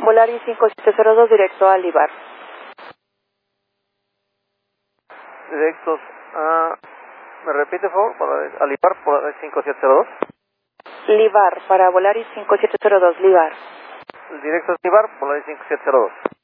Volaris 5702 directo a Livar. Directos a... ¿Me repite, por favor? Para Livar, por 5702. Livar, para Volaris 5702, Livar. Directos Livar, Volaris 5702.